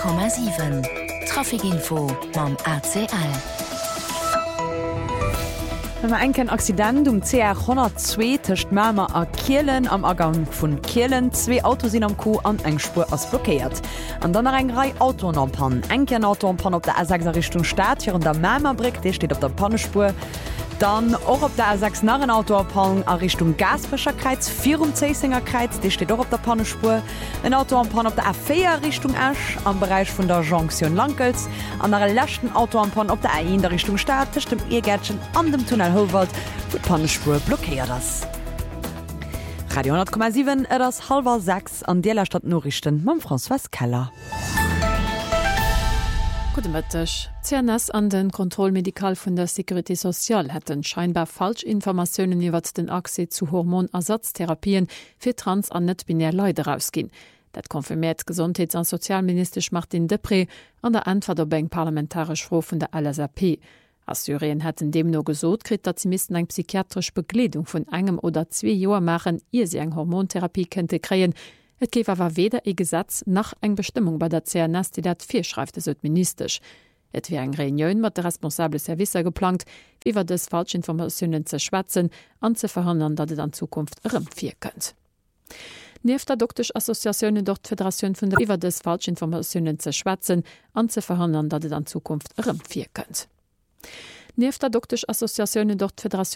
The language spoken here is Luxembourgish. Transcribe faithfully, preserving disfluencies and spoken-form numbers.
Komma sieben Trafikinfo mam A C L. Wenn man enken Accident um C R hundertzwei töcht Mamer a Kielen am Ergang vun Kielen, zwei Autos sind am Kuh an eng Spur ass blockiert. An dann eng Rei Auton am Pan. Enken Auto am Pan op der A sechs Richtung Stadt, hier an der Mamerbrick, der steht op der Pannespur. Dann auch op der A sechs nach Auto am a Richtung Gasbrecherkreuz, vier um Zesingerkreuz, die steht auch op der Pannespur. Ein Auto am Pan op der A vier Richtung Asch am Bereich von der Jonction Lankels. An der letzten Auto am Pan op der A eins der Richtung Stadt, zwischen dem Ehrgärtchen an dem Tunnel Howald, wo die Pannespur blockiert das. Radio hundert Komma sieben, das halber sechs an der Stadt Norrichten, mit François Keller. Gutmëttech. C N S an den Kontrollmedikal vun der Security Social hätten scheinbar falsch Informationen iwwer den Akse zu Hormonersatztherapien fir trans an net-binär Leute rausgin. Dat konfirmiert Gesundheits- an Sozialminister Martin Depré an der Antworterbank parlamentarisch Frau vun der L S A P. Assyrien hätten dem nur gesot krit, dat sie missten eng psychiatrisch Bekleedung vun engem oder zwei Joer machen, ihr sie eng Hormontherapie könnte kreien. Et gef awer weder e Gesetz nach eng Bestimmung bei der C N S, die dat firschreift es ministerisch. Et wie eng Reunioun mat der responsable Servicer geplant, iwwer des Falschinformationen ze schwätzen, an ze verhindern, dat et an Zukunft ëremfir kënnt. Nef der doktisch Assoziationen dort Föderation vun der iwwer des Falschinformationen ze schwätzen, an ze verhindern, dat et an Zukunft ëremfir kënnt. Nef der doktisch Assoziationen dort Föderation